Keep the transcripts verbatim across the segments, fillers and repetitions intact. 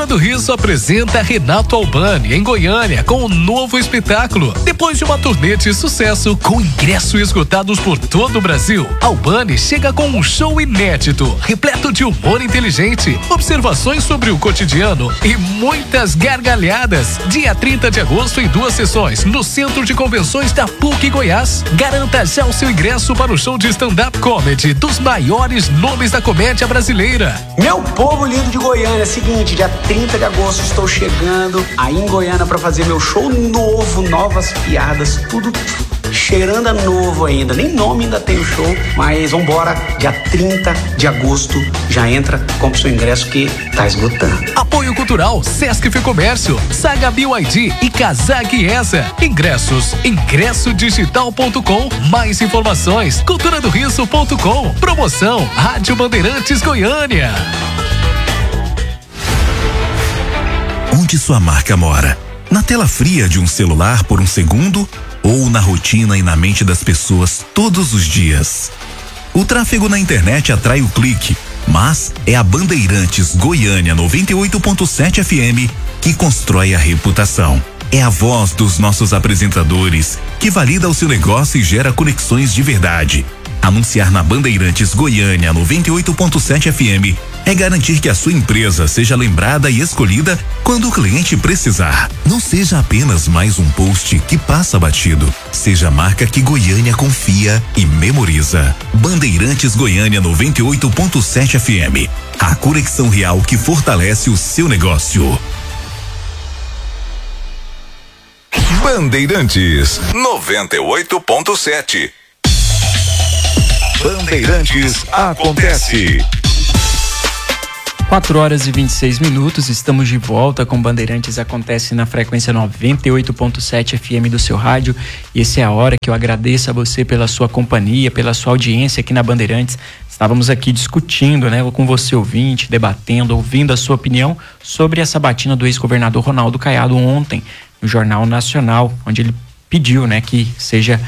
do Riso apresenta Renato Albani em Goiânia com um novo espetáculo. Depois de uma turnê de sucesso com ingressos esgotados por todo o Brasil, Albani chega com um show inédito, repleto de humor inteligente, observações sobre o cotidiano e muitas gargalhadas. Dia trinta de agosto em duas sessões no Centro de Convenções da P U C Goiás. Garanta já o seu ingresso para o show de stand-up comedy dos maiores nomes da comédia brasileira. Meu povo lindo de Goiânia, é o seguinte, dia trinta de agosto estou chegando aí em Goiânia para fazer meu show novo, novas piadas, tudo cheirando a novo ainda, nem nome ainda tem o show, mas vambora, dia trinta de agosto, já entra, compra o seu ingresso que tá esgotando. Apoio Cultural, Sesc Comércio, Saga B Y D e Kazak Essa. Ingressos, ingresso digital ponto com, mais informações, cultura do riso ponto com. Promoção, Rádio Bandeirantes Goiânia. Onde sua marca mora? Na tela fria de um celular por um segundo ou na rotina e na mente das pessoas todos os dias? O tráfego na internet atrai o clique, mas é a Bandeirantes Goiânia noventa e oito ponto sete F M que constrói a reputação. É a voz dos nossos apresentadores que valida o seu negócio e gera conexões de verdade. Anunciar na Bandeirantes Goiânia noventa e oito ponto sete F M é garantir que a sua empresa seja lembrada e escolhida quando o cliente precisar. Não seja apenas mais um post que passa batido. Seja a marca que Goiânia confia e memoriza. Bandeirantes Goiânia noventa e oito ponto sete F M. A conexão real que fortalece o seu negócio. Bandeirantes noventa e oito ponto sete. Bandeirantes acontece. quatro horas e vinte e seis minutos, estamos de volta com Bandeirantes Acontece na frequência noventa e oito ponto sete F M do seu rádio. E essa é a hora que eu agradeço a você pela sua companhia, pela sua audiência aqui na Bandeirantes. Estávamos aqui discutindo, né, com você ouvinte, debatendo, ouvindo a sua opinião sobre essa batina do ex-governador Ronaldo Caiado ontem no Jornal Nacional, onde ele pediu, né, que seja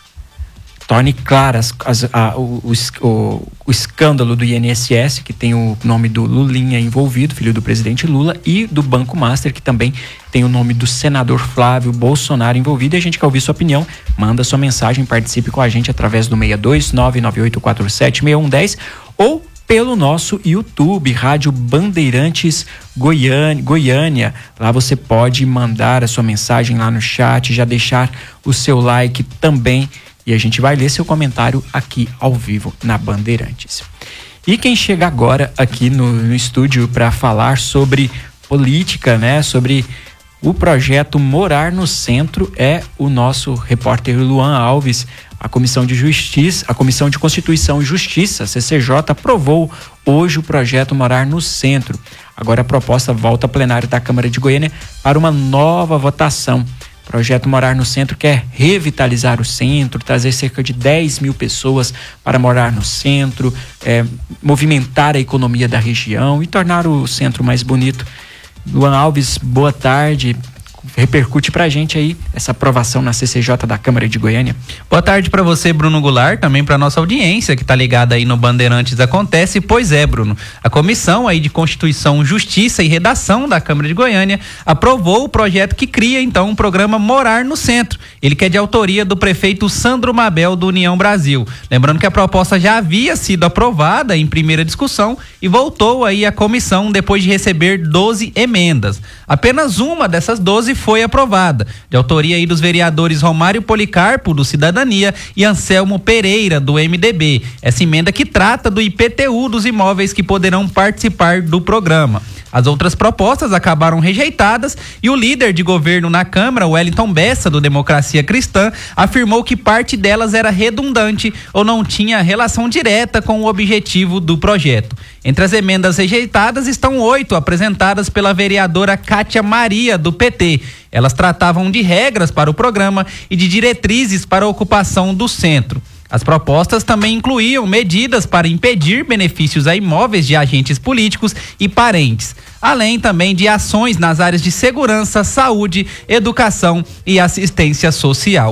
torne claras as, a, o, o, o escândalo do I N S S, que tem o nome do Lulinha envolvido, filho do presidente Lula, e do Banco Master, que também tem o nome do senador Flávio Bolsonaro envolvido. E a gente quer ouvir sua opinião, manda sua mensagem, participe com a gente através do seis dois nove nove oito quatro sete seis um um zero ou pelo nosso YouTube, Rádio Bandeirantes Goiânia, Goiânia. Lá você pode mandar a sua mensagem lá no chat, já deixar o seu like também, e a gente vai ler seu comentário aqui ao vivo na Bandeirantes. E quem chega agora aqui no, no estúdio para falar sobre política, né, sobre o projeto Morar no Centro, é o nosso repórter Luan Alves. A Comissão de Justiça, a Comissão de Constituição e Justiça, C C J, aprovou hoje o projeto Morar no Centro. Agora a proposta volta ao plenário da Câmara de Goiânia para uma nova votação. O projeto Morar no Centro quer revitalizar o centro, trazer cerca de dez mil pessoas para morar no centro, é, movimentar a economia da região e tornar o centro mais bonito. Luan Alves, boa tarde. Repercute pra gente aí essa aprovação na C C J da Câmara de Goiânia. Boa tarde para você, Bruno Goulart, também para nossa audiência que tá ligada aí no Bandeirantes Acontece. Pois é, Bruno, a Comissão aí de Constituição, Justiça e Redação da Câmara de Goiânia aprovou o projeto que cria então um programa Morar no Centro. Ele que é de autoria do prefeito Sandro Mabel do União Brasil. Lembrando que a proposta já havia sido aprovada em primeira discussão e voltou aí à comissão depois de receber doze emendas. Apenas uma dessas doze foi aprovada, de autoria aí dos vereadores Romário Policarpo, do Cidadania, e Anselmo Pereira, do M D B. Essa emenda que trata do I P T U dos imóveis que poderão participar do programa. As outras propostas acabaram rejeitadas e o líder de governo na Câmara, Wellington Bessa, do Democracia Cristã, afirmou que parte delas era redundante ou não tinha relação direta com o objetivo do projeto. Entre as emendas rejeitadas estão oito apresentadas pela vereadora Cátia Maria, do P T. Elas tratavam de regras para o programa e de diretrizes para a ocupação do centro. As propostas também incluíam medidas para impedir benefícios a imóveis de agentes políticos e parentes, além também de ações nas áreas de segurança, saúde, educação e assistência social.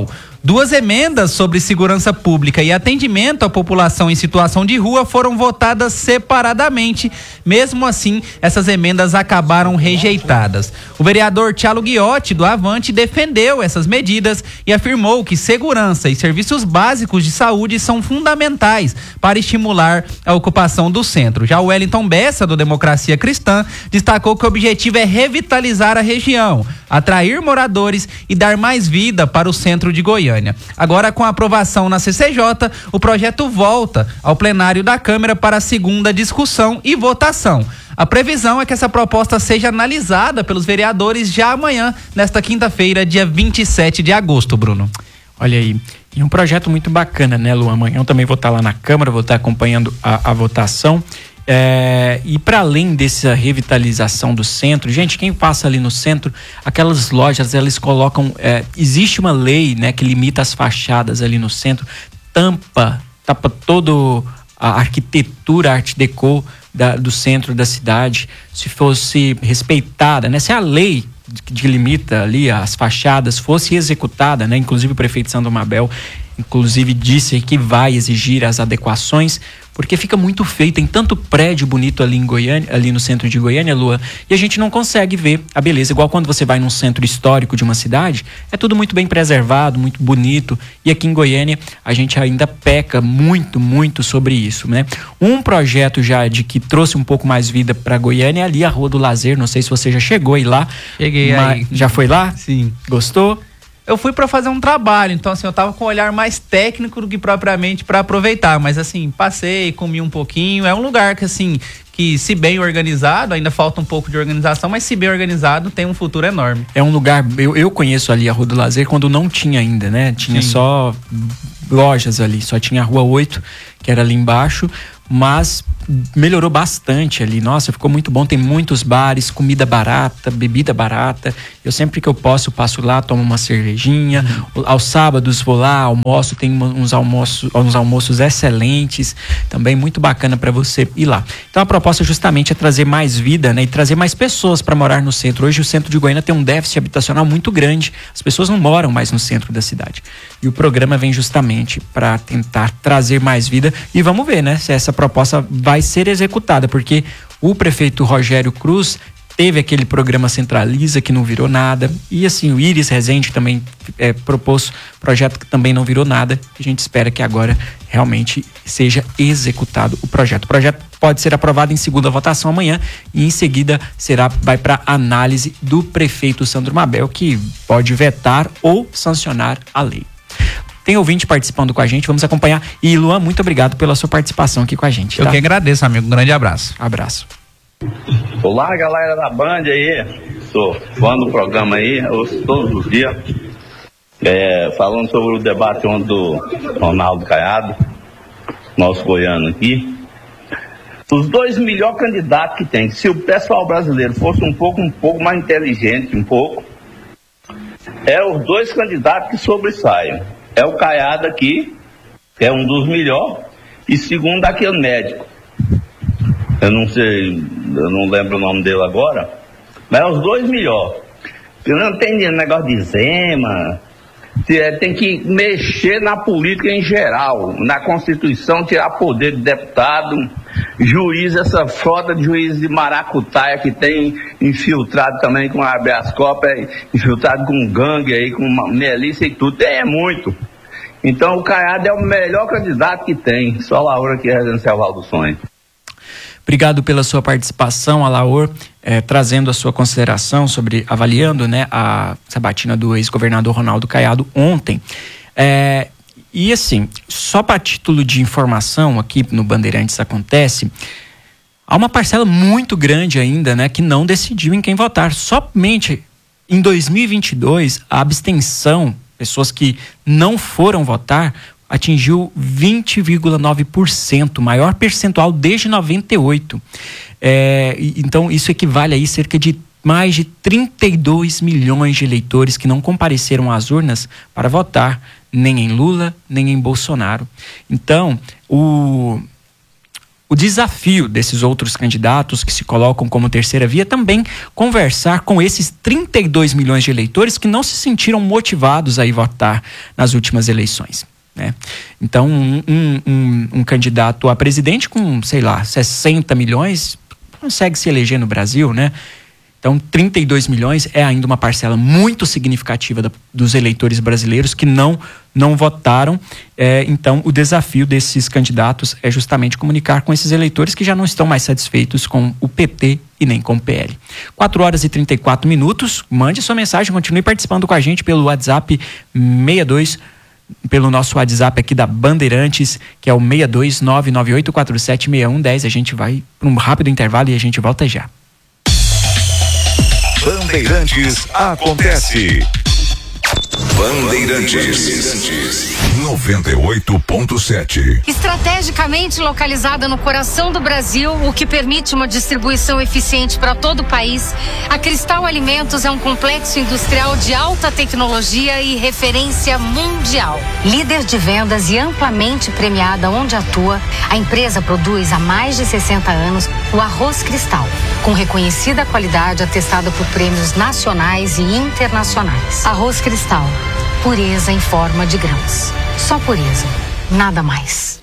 Duas emendas sobre segurança pública e atendimento à população em situação de rua foram votadas separadamente. Mesmo assim, essas emendas acabaram rejeitadas. O vereador Thiago Guiotti, do Avante, defendeu essas medidas e afirmou que segurança e serviços básicos de saúde são fundamentais para estimular a ocupação do centro. Já o Wellington Bessa, do Democracia Cristã, destacou que o objetivo é revitalizar a região, atrair moradores e dar mais vida para o centro de Goiânia. Agora, com a aprovação na C C J, o projeto volta ao plenário da Câmara para a segunda discussão e votação. A previsão é que essa proposta seja analisada pelos vereadores já amanhã, nesta quinta-feira, dia vinte e sete de agosto, Bruno. Olha aí, e um projeto muito bacana, né, Lu? Amanhã eu também vou estar lá na Câmara, vou estar acompanhando a, a votação. É, e para além dessa revitalização do centro, gente, quem passa ali no centro, aquelas lojas, elas colocam, é, existe uma lei, né, que limita as fachadas ali no centro, tampa, tapa todo a arquitetura, art deco da, do centro da cidade, se fosse respeitada, né, se a lei que limita ali as fachadas fosse executada, né, inclusive o prefeito Sandro Mabel inclusive disse que vai exigir as adequações, porque fica muito feio, tem tanto prédio bonito ali em Goiânia, ali no centro de Goiânia, Lua, e a gente não consegue ver a beleza, igual quando você vai num centro histórico de uma cidade, é tudo muito bem preservado, muito bonito, e aqui em Goiânia a gente ainda peca muito, muito sobre isso, né? Um projeto já de que trouxe um pouco mais vida para Goiânia é ali a Rua do Lazer, não sei se você já chegou aí lá. Cheguei aí. Já foi lá? Sim. Gostou? Eu fui para fazer um trabalho, então assim, eu tava com um olhar mais técnico do que propriamente para aproveitar, mas assim, passei, comi um pouquinho, é um lugar que assim, que se bem organizado, ainda falta um pouco de organização, mas se bem organizado tem um futuro enorme. É um lugar, eu, eu conheço ali a Rua do Lazer quando não tinha ainda, né? Tinha Sim. só lojas ali, só tinha a Rua oito, que era ali embaixo, mas melhorou bastante ali, nossa, ficou muito bom, tem muitos bares, comida barata, bebida barata, eu sempre que eu posso passo lá, tomo uma cervejinha, uhum. aos sábados vou lá, almoço, tem uns almoços, uns almoços excelentes, também muito bacana para você ir lá. Então a proposta justamente é trazer mais vida, né, e trazer mais pessoas para morar no centro. Hoje o centro de Goiânia tem um déficit habitacional muito grande, as pessoas não moram mais no centro da cidade, e o programa vem justamente para tentar trazer mais vida, e vamos ver, né, se essa proposta vai ser executada, porque o prefeito Rogério Cruz teve aquele programa Centraliza que não virou nada, e assim o Iris Rezende também é, propôs projeto que também não virou nada. A gente espera que agora realmente seja executado o projeto. O projeto pode ser aprovado em segunda votação amanhã e em seguida será, vai para análise do prefeito Sandro Mabel, que pode vetar ou sancionar a lei. Tem ouvinte participando com a gente, vamos acompanhar. E Luan, muito obrigado pela sua participação aqui com a gente. Tá? Eu que agradeço, amigo. Um grande abraço. Abraço. Olá, galera da Band aí. Sou fã do programa aí, ouço todos os dias. É, falando sobre o debate ontem do Ronaldo Caiado, nosso goiano aqui. Os dois melhores candidatos que tem. Se o pessoal brasileiro fosse um pouco, um pouco mais inteligente, um pouco, é os dois candidatos que sobressaem. É o Caiado aqui, que é um dos melhores, e segundo aquele médico. Eu não sei, eu não lembro o nome dele agora, mas é os dois melhores. Eu não tem negócio de Zema, tem que mexer na política em geral, na Constituição, tirar poder de deputado, juiz, essa frota de juízes de maracutaia que tem infiltrado também com habeas corpus, infiltrado com gangue aí, com milícia e tudo, é muito. Então o Caiado é o melhor candidato que tem, só Laura que é Residencial Val do Sonho. Obrigado pela sua participação, Alaor, eh, trazendo a sua consideração sobre, avaliando, né, a sabatina do ex-governador Ronaldo Caiado ontem. É, e assim, só para título de informação, aqui no Bandeirantes Acontece, há uma parcela muito grande ainda, né, que não decidiu em quem votar. Somente em dois mil e vinte e dois, a abstenção, pessoas que não foram votar, atingiu vinte vírgula nove por cento, maior percentual desde noventa e oito. É, então, isso equivale aí a cerca de mais de trinta e dois milhões de eleitores que não compareceram às urnas para votar nem em Lula, nem em Bolsonaro. Então, o, o desafio desses outros candidatos que se colocam como terceira via também conversar com esses trinta e dois milhões de eleitores que não se sentiram motivados a ir votar nas últimas eleições, né? Então, um, um, um, um candidato a presidente com, sei lá, sessenta milhões consegue se eleger no Brasil, né? Então, trinta e dois milhões é ainda uma parcela muito significativa da, dos eleitores brasileiros que não, não votaram. É, então, o desafio desses candidatos é justamente comunicar com esses eleitores que já não estão mais satisfeitos com o P T e nem com o P L. quatro horas e trinta e quatro minutos. Mande sua mensagem, continue participando com a gente pelo WhatsApp sessenta e dois, pelo nosso WhatsApp aqui da Bandeirantes, que é o seis dois nove nove oito quatro sete seis um um zero. A gente vai para um rápido intervalo e a gente volta já. Bandeirantes acontece. Bandeirantes noventa e oito ponto sete. Estrategicamente localizada no coração do Brasil, o que permite uma distribuição eficiente para todo o país, a Cristal Alimentos é um complexo industrial de alta tecnologia e referência mundial. Líder de vendas e amplamente premiada onde atua, a empresa produz há mais de sessenta anos o arroz Cristal, com reconhecida qualidade atestada por prêmios nacionais e internacionais. Arroz Cristal, pureza em forma de grãos. Só pureza, nada mais.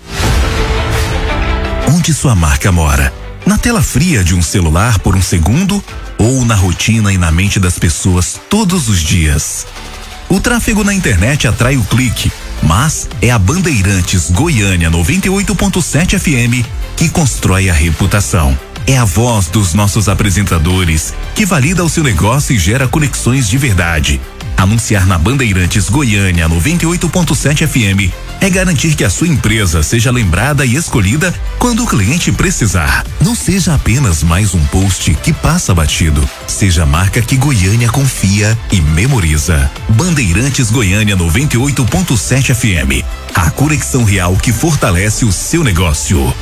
Onde sua marca mora? Na tela fria de um celular por um segundo ou na rotina e na mente das pessoas todos os dias? O tráfego na internet atrai o clique, mas é a Bandeirantes Goiânia noventa e oito ponto sete F M que constrói a reputação. É a voz dos nossos apresentadores que valida o seu negócio e gera conexões de verdade. Anunciar na Bandeirantes Goiânia noventa e oito ponto sete F M é garantir que a sua empresa seja lembrada e escolhida quando o cliente precisar. Não seja apenas mais um post que passa batido. Seja a marca que Goiânia confia e memoriza. Bandeirantes Goiânia noventa e oito ponto sete F M. A conexão real que fortalece o seu negócio.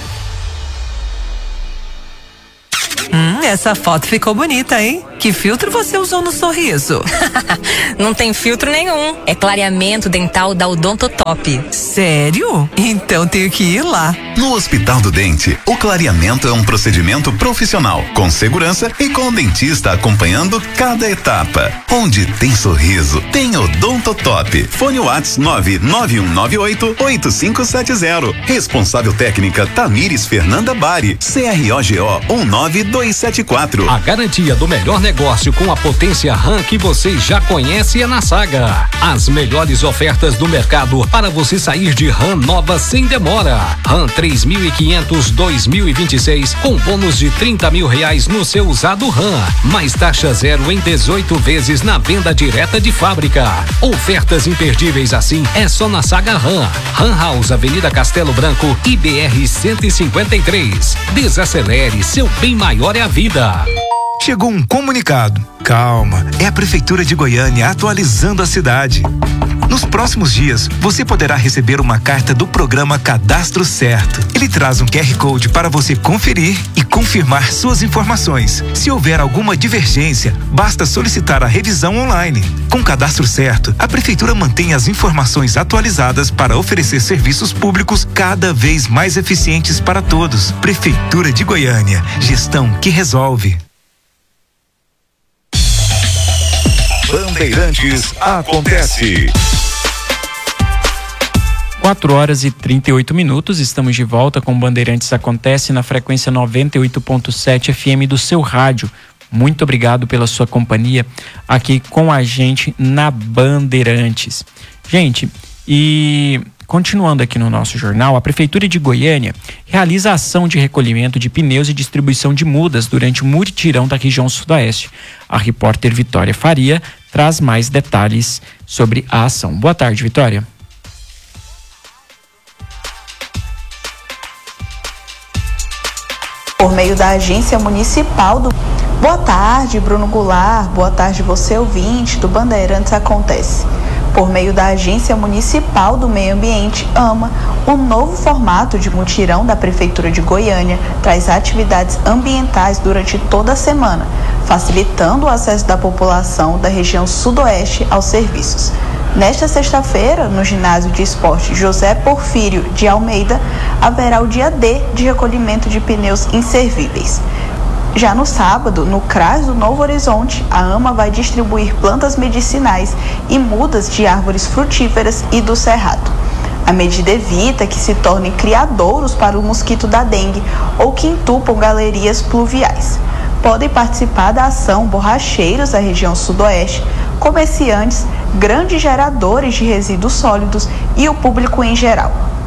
Hum, essa foto ficou bonita, hein? Que filtro você usou no sorriso? Não tem filtro nenhum. É clareamento dental da Odontotop. Sério? Então tenho que ir lá. No Hospital do Dente, o clareamento é um procedimento profissional, com segurança e com o dentista acompanhando cada etapa. Onde tem sorriso, tem Odontotop. Fone Whats nove nove um nove oito oito cinco sete zero. Responsável técnica Tamires Fernanda Bari. C R O G O um nove dois sete quatro. A garantia do melhor negócio com a potência RAM que você já conhece é na Saga. As melhores ofertas do mercado para você sair de RAM nova sem demora. RAM três mil e quinhentos dois mil e vinte e seis com bônus de trinta mil reais no seu usado RAM. Mais taxa zero em dezoito vezes na venda direta de fábrica. Ofertas imperdíveis assim é só na Saga RAM. RAM House, Avenida Castelo Branco, I B R cento e cinquenta e três. Desacelere, seu bem maior é a vida. Chegou um comunicado. Calma, é a Prefeitura de Goiânia atualizando a cidade. Nos próximos dias, você poderá receber uma carta do programa Cadastro Certo. Ele traz um Q R Code para você conferir e confirmar suas informações. Se houver alguma divergência, basta solicitar a revisão online. Com o Cadastro Certo, a Prefeitura mantém as informações atualizadas para oferecer serviços públicos cada vez mais eficientes para todos. Prefeitura de Goiânia, gestão que resolve. Bandeirantes acontece. quatro horas e trinta e oito minutos, estamos de volta com Bandeirantes Acontece na frequência noventa e oito ponto sete F M do seu rádio. Muito obrigado pela sua companhia aqui com a gente na Bandeirantes. Gente, e continuando aqui no nosso jornal, a Prefeitura de Goiânia realiza a ação de recolhimento de pneus e distribuição de mudas durante o mutirão da região sudoeste. A repórter Vitória Faria traz mais detalhes sobre a ação. Boa tarde, Vitória. Por meio da Agência Municipal do... Boa tarde, Bruno Goulart. Boa tarde, você ouvinte do Bandeirantes Acontece. Por meio da Agência Municipal do Meio Ambiente, AMA, um novo formato de mutirão da Prefeitura de Goiânia traz atividades ambientais durante toda a semana, facilitando o acesso da população da região sudoeste aos serviços. Nesta sexta-feira, no ginásio de esporte José Porfírio de Almeida, haverá o dia D de recolhimento de pneus inservíveis. Já no sábado, no CRAS do Novo Horizonte, a AMA vai distribuir plantas medicinais e mudas de árvores frutíferas e do cerrado. A medida evita que se tornem criadouros para o mosquito da dengue ou que entupam galerias pluviais. Podem participar da ação borracheiros da região sudoeste, comerciantes, grandes geradores de resíduos sólidos e o público em geral.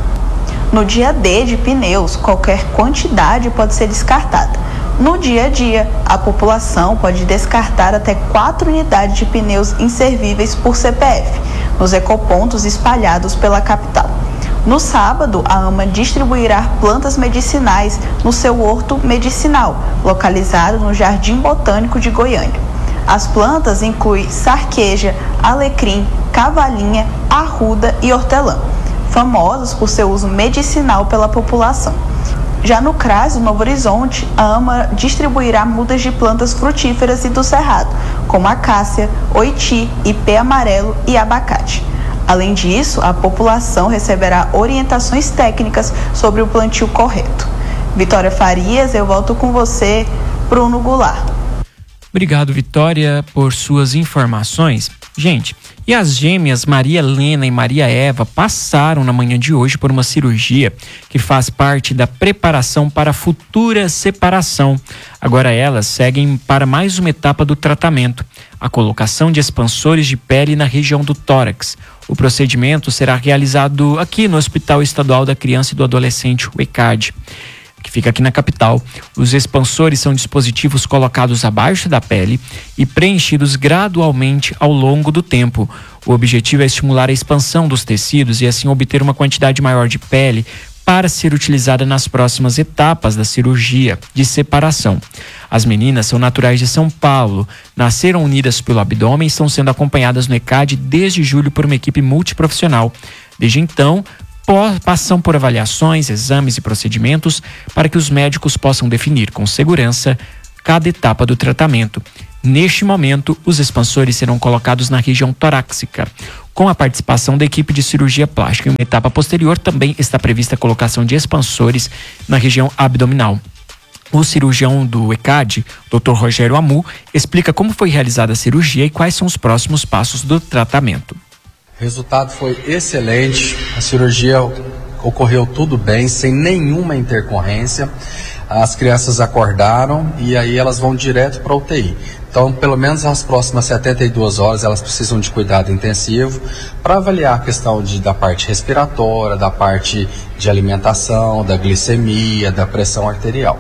No dia D de pneus, qualquer quantidade pode ser descartada. No dia a dia, a população pode descartar até quatro unidades de pneus inservíveis por C P F, nos ecopontos espalhados pela capital. No sábado, a AMA distribuirá plantas medicinais no seu horto medicinal, localizado no Jardim Botânico de Goiânia. As plantas incluem sarqueja, alecrim, cavalinha, arruda e hortelã, famosos por seu uso medicinal pela população. Já no CRAS do Novo Horizonte, a AMA distribuirá mudas de plantas frutíferas e do cerrado, como acácia, oiti, ipê amarelo e abacate. Além disso, a população receberá orientações técnicas sobre o plantio correto. Vitória Farias, eu volto com você, Bruno Goulart. Obrigado, Vitória, por suas informações. Gente, e as gêmeas Maria Helena e Maria Eva passaram na manhã de hoje por uma cirurgia que faz parte da preparação para a futura separação. Agora elas seguem para mais uma etapa do tratamento, a colocação de expansores de pele na região do tórax. O procedimento será realizado aqui no Hospital Estadual da Criança e do Adolescente, o ECAD, que fica aqui na capital. Os expansores são dispositivos colocados abaixo da pele e preenchidos gradualmente ao longo do tempo. O objetivo é estimular a expansão dos tecidos e assim obter uma quantidade maior de pele para ser utilizada nas próximas etapas da cirurgia de separação. As meninas são naturais de São Paulo, nasceram unidas pelo abdômen e estão sendo acompanhadas no ECAD desde julho por uma equipe multiprofissional. Desde então, passam por avaliações, exames e procedimentos para que os médicos possam definir com segurança cada etapa do tratamento. Neste momento, os expansores serão colocados na região torácica, com a participação da equipe de cirurgia plástica. Em uma etapa posterior, também está prevista a colocação de expansores na região abdominal. O cirurgião do ECAD, doutor Rogério Amu, explica como foi realizada a cirurgia e quais são os próximos passos do tratamento. O resultado foi excelente, a cirurgia ocorreu tudo bem, sem nenhuma intercorrência. As crianças acordaram e aí elas vão direto para a U T I. Então, pelo menos as próximas setenta e duas horas, elas precisam de cuidado intensivo para avaliar a questão de, da parte respiratória, da parte de alimentação, da glicemia, da pressão arterial.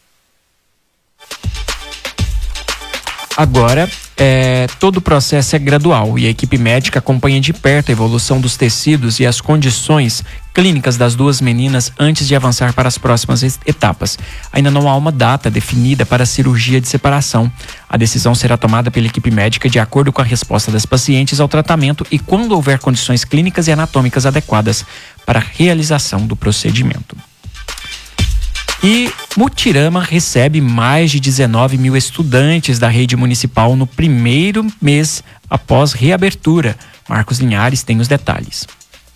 Agora, é, todo o processo é gradual e a equipe médica acompanha de perto a evolução dos tecidos e as condições clínicas das duas meninas antes de avançar para as próximas etapas. Ainda não há uma data definida para a cirurgia de separação. A decisão será tomada pela equipe médica de acordo com a resposta das pacientes ao tratamento e quando houver condições clínicas e anatômicas adequadas para a realização do procedimento. E Mutirama recebe mais de dezenove mil estudantes da rede municipal no primeiro mês após reabertura. Marcos Linhares tem os detalhes.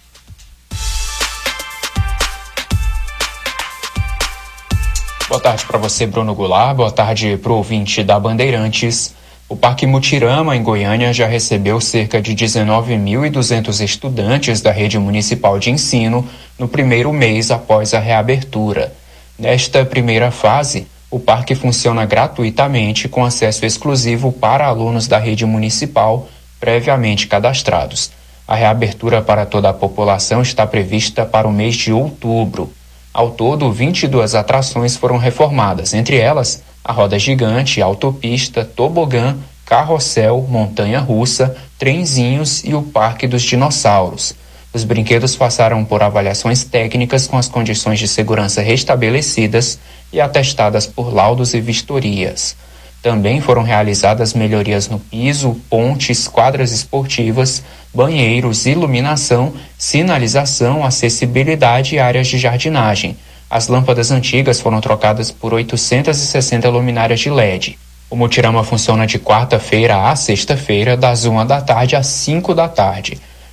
Boa tarde para você, Bruno Goulart. Boa tarde para o ouvinte da Bandeirantes. O Parque Mutirama, em Goiânia, já recebeu cerca de dezenove mil e duzentos estudantes da rede municipal de ensino no primeiro mês após a reabertura. Nesta primeira fase, o parque funciona gratuitamente com acesso exclusivo para alunos da rede municipal previamente cadastrados. A reabertura para toda a população está prevista para o mês de outubro. Ao todo, vinte e duas atrações foram reformadas, entre elas a roda gigante, autopista, tobogã, carrossel, montanha-russa, trenzinhos e o Parque dos Dinossauros. Os brinquedos passaram por avaliações técnicas com as condições de segurança restabelecidas e atestadas por laudos e vistorias. Também foram realizadas melhorias no piso, pontes, quadras esportivas, banheiros, iluminação, sinalização, acessibilidade e áreas de jardinagem. As lâmpadas antigas foram trocadas por oitocentas e sessenta luminárias de L E D. O Mutirama funciona de quarta-feira a sexta-feira, das uma da tarde às cinco da tarde.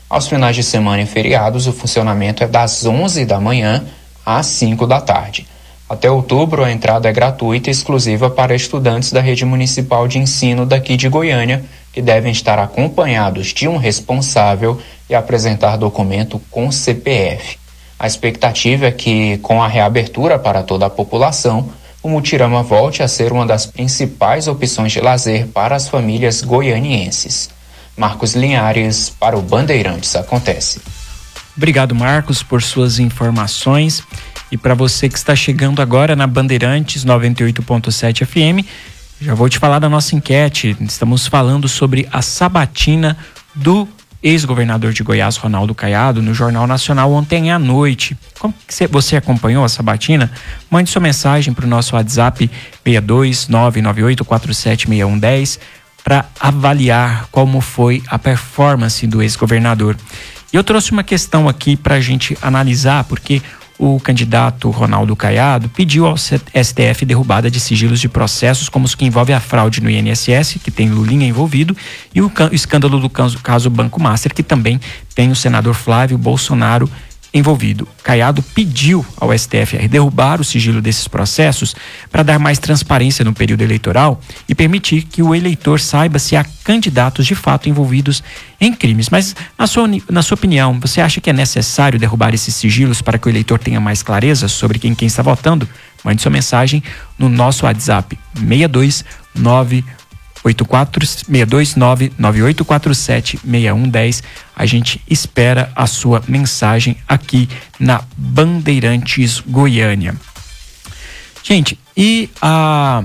Aos finais de semana e feriados, o funcionamento é das onze da manhã às cinco da tarde. Até outubro, a entrada é gratuita e exclusiva para estudantes da rede municipal de ensino daqui de Goiânia, que devem estar acompanhados de um responsável e apresentar documento com C P F. A expectativa é que, com a reabertura para toda a população, o Mutirama volte a ser uma das principais opções de lazer para as famílias goianienses. Marcos Linhares, para o Bandeirantes Acontece. Obrigado, Marcos, por suas informações. E para você que está chegando agora na Bandeirantes noventa e oito ponto sete F M, já vou te falar da nossa enquete. Estamos falando sobre a sabatina do ex-governador de Goiás, Ronaldo Caiado, no Jornal Nacional ontem à noite. Como que você acompanhou a sabatina? Mande sua mensagem para o nosso WhatsApp seis dois nove nove oito quatro sete seis um um zero para avaliar como foi a performance do ex-governador. E eu trouxe uma questão aqui para a gente analisar, porque o candidato Ronaldo Caiado pediu ao S T F derrubada de sigilos de processos como os que envolvem a fraude no I N S S, que tem Lulinha envolvido, e o escândalo do caso Banco Master, que também tem o senador Flávio Bolsonaro envolvido. Caiado pediu ao S T F derrubar o sigilo desses processos para dar mais transparência no período eleitoral e permitir que o eleitor saiba se há candidatos de fato envolvidos em crimes. Mas, na sua, na sua opinião, você acha que é necessário derrubar esses sigilos para que o eleitor tenha mais clareza sobre quem, quem está votando? Mande sua mensagem no nosso WhatsApp seis dois nove oito quatro seis dois nove nove oito quatro sete seis um um zero. A gente espera a sua mensagem aqui na Bandeirantes Goiânia. Gente, e a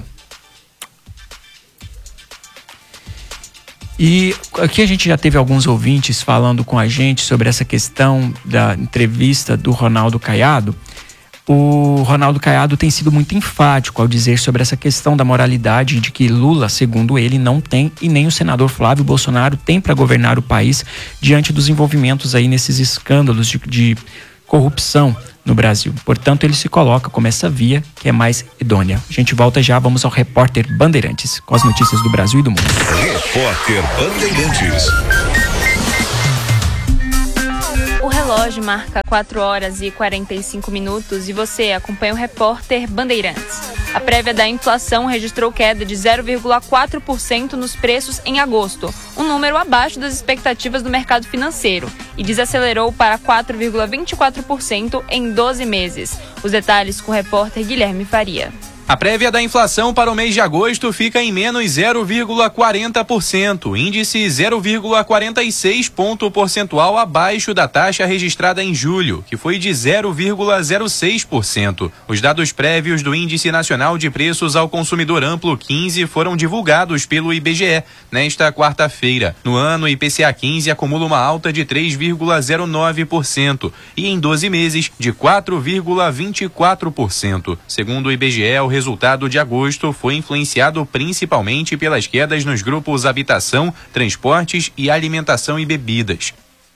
E aqui a gente já teve alguns ouvintes falando com a gente sobre essa questão da entrevista do Ronaldo Caiado. O Ronaldo Caiado tem sido muito enfático ao dizer sobre essa questão da moralidade de que Lula, segundo ele, não tem e nem o senador Flávio Bolsonaro tem para governar o país diante dos envolvimentos aí nesses escândalos de, de corrupção no Brasil. Portanto, ele se coloca como essa via que é mais idônea. A gente volta já, vamos ao repórter Bandeirantes com as notícias do Brasil e do mundo. Repórter Bandeirantes. O relógio marca quatro horas e quarenta e cinco minutos e você acompanha o repórter Bandeirantes. A prévia da inflação registrou queda de zero vírgula quatro por cento nos preços em agosto, um número abaixo das expectativas do mercado financeiro, e desacelerou para quatro vírgula vinte e quatro por cento em doze meses. Os detalhes com o repórter Guilherme Faria. A prévia da inflação para o mês de agosto fica em menos zero vírgula quarenta por cento, índice zero vírgula quarenta e seis ponto percentual abaixo da taxa registrada em julho, que foi de zero vírgula zero seis por cento. Os dados prévios do Índice Nacional de Preços ao Consumidor Amplo quinze foram divulgados pelo I B G E nesta quarta-feira. No ano, o I P C A quinze acumula uma alta de três vírgula zero nove por cento e em doze meses de quatro vírgula vinte e quatro por cento. Segundo o I B G E, o resultado de agosto foi influenciado principalmente pelas quedas nos grupos habitação, transportes e alimentação e bebidas.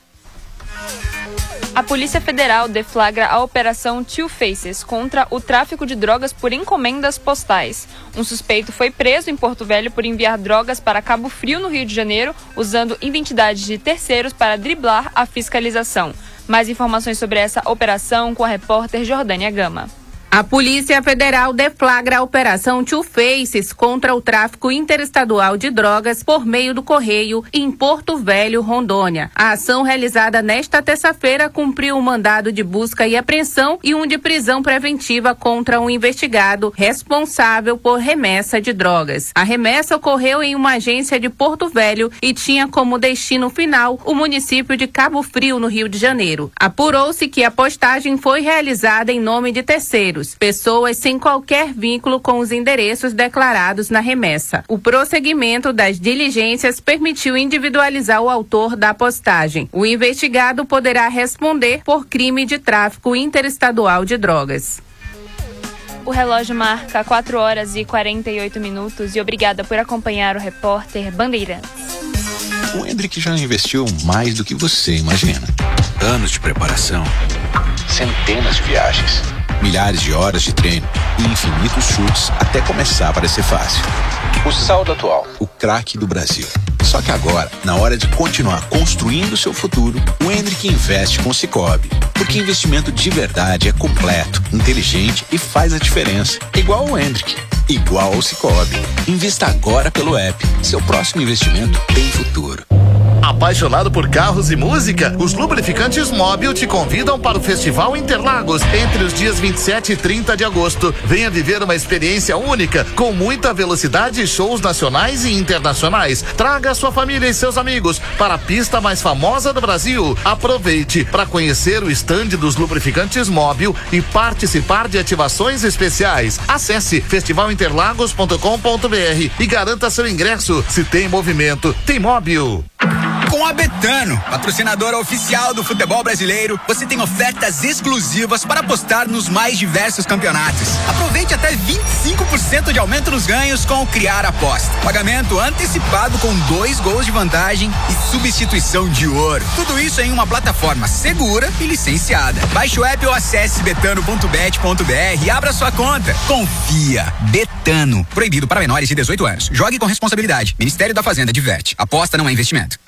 A Polícia Federal deflagra a Operação Two Faces contra o tráfico de drogas por encomendas postais. Um suspeito foi preso em Porto Velho por enviar drogas para Cabo Frio, no Rio de Janeiro, usando identidades de terceiros para driblar a fiscalização. Mais informações sobre essa operação com a repórter Jordânia Gama. A Polícia Federal deflagra a Operação Two Faces contra o tráfico interestadual de drogas por meio do correio em Porto Velho, Rondônia. A ação realizada nesta terça-feira cumpriu um mandado de busca e apreensão e um de prisão preventiva contra um investigado responsável por remessa de drogas. A remessa ocorreu em uma agência de Porto Velho e tinha como destino final o município de Cabo Frio, no Rio de Janeiro. Apurou-se que a postagem foi realizada em nome de terceiros, pessoas sem qualquer vínculo com os endereços declarados na remessa. O prosseguimento das diligências permitiu individualizar o autor da postagem. O investigado poderá responder por crime de tráfico interestadual de drogas. O relógio marca quatro horas e quarenta e oito minutos e obrigada por acompanhar o repórter Bandeirantes. O Hendrick já investiu mais do que você imagina. Anos de preparação, centenas de viagens, milhares de horas de treino e infinitos chutes até começar a parecer fácil. O saldo atual, o craque do Brasil. Só que agora, na hora de continuar construindo seu futuro, o Hendrick investe com o Sicoob. Porque investimento de verdade é completo, inteligente e faz a diferença. Igual o Hendrick, igual ao Sicoob. Invista agora pelo app. Seu próximo investimento tem futuro. Apaixonado por carros e música? Os Lubrificantes Móbil te convidam para o Festival Interlagos entre os dias vinte e sete e trinta de agosto. Venha viver uma experiência única, com muita velocidade e shows nacionais e internacionais. Traga sua família e seus amigos para a pista mais famosa do Brasil. Aproveite para conhecer o estande dos Lubrificantes Móbil e participar de ativações especiais. Acesse festival interlagos ponto com ponto br e garanta seu ingresso. Se tem movimento, tem Móbil. Com a Betano, patrocinadora oficial do futebol brasileiro, você tem ofertas exclusivas para apostar nos mais diversos campeonatos. Aproveite até vinte e cinco por cento de aumento nos ganhos com o Criar Aposta. Pagamento antecipado com dois gols de vantagem e substituição de ouro. Tudo isso em uma plataforma segura e licenciada. Baixe o app ou acesse betano ponto bet ponto br e abra sua conta. Confia. Betano. Proibido para menores de dezoito anos. Jogue com responsabilidade. Ministério da Fazenda diverte. Aposta não é investimento.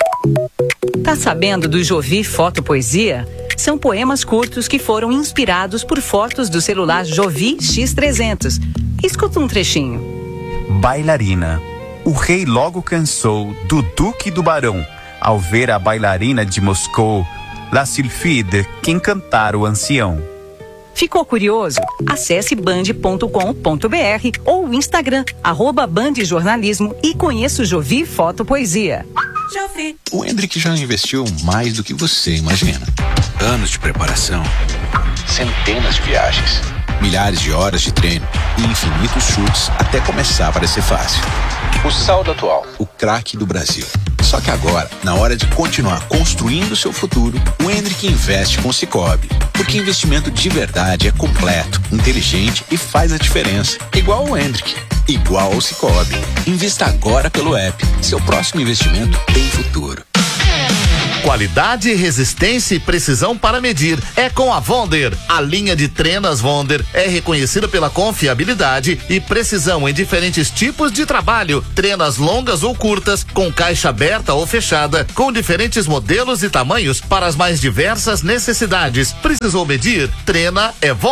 Tá sabendo do Jovi Foto Poesia? São poemas curtos que foram inspirados por fotos do celular Jovi X trezentos. Escuta um trechinho. Bailarina. O rei logo cansou do Duque do Barão ao ver a bailarina de Moscou, La Sylphide, que encantar o ancião. Ficou curioso? Acesse band ponto com ponto br ou o Instagram, arroba Band Jornalismo e conheça o Jovi Foto Poesia. Jovi. O Hendrick já investiu mais do que você imagina. Anos de preparação, centenas de viagens, milhares de horas de treino e infinitos chutes até começar a parecer fácil. O saldo atual, o craque do Brasil. Só que agora, na hora de continuar construindo seu futuro, o Hendrick investe com o Sicoob. Porque investimento de verdade é completo, inteligente e faz a diferença. Igual o Hendrick, igual ao Sicoob. Invista agora pelo app. Seu próximo investimento tem futuro. Qualidade, resistência e precisão para medir é com a Wonder. A linha de trenas Wonder é reconhecida pela confiabilidade e precisão em diferentes tipos de trabalho. Trenas longas ou curtas, com caixa aberta ou fechada, com diferentes modelos e tamanhos para as mais diversas necessidades. Precisou medir? Trena é Wonder.